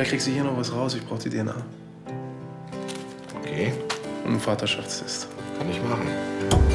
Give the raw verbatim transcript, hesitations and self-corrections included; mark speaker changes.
Speaker 1: Vielleicht kriegst du hier noch was raus. Ich brauche die D N A.
Speaker 2: Okay.
Speaker 1: Und einen Vaterschaftstest.
Speaker 2: Kann ich machen.